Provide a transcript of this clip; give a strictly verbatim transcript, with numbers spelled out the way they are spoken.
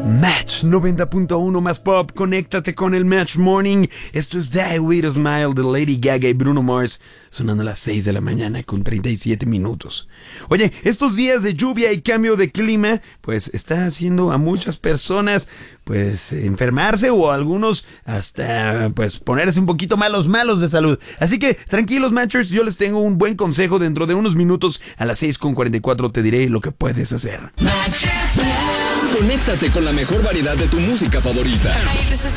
Match noventa punto uno más pop, conéctate con el Match Morning. Esto es Die With A Smile de Lady Gaga y Bruno Mars, sonando a las seis de la mañana con treinta y siete minutos. Oye, estos días de lluvia y cambio de clima, pues está haciendo a muchas personas pues enfermarse o a algunos hasta pues ponerse un poquito malos, malos de salud. Así que tranquilos Matchers, yo les tengo un buen consejo. Dentro de unos minutos a las seis con cuarenta y cuatro te diré lo que puedes hacer. Conéctate con la mejor variedad de tu música favorita. Hey, this is